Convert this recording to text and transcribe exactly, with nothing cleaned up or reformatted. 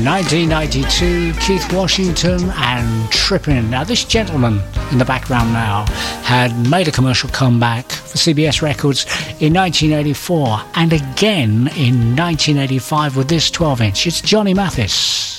nineteen ninety-two, Keith Washington and Trippin'. Now this gentleman in the background now had made a commercial comeback for C B S Records in nineteen eighty-four and again in nineteen eighty-five with this twelve inch. It's Johnny Mathis.